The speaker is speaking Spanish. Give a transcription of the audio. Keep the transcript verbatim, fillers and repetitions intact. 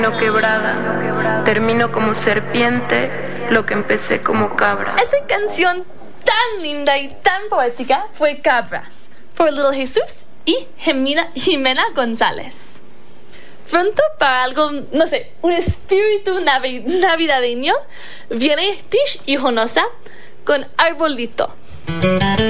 quebrada, termino como serpiente, lo que empecé como cabra. Esa canción tan linda y tan poética fue Cabras, por Little Jesús y Jimena, Jimena González. Pronto, para algo, no sé, un espíritu navi- navideño, viene Tish y Jonosa con Arbolito.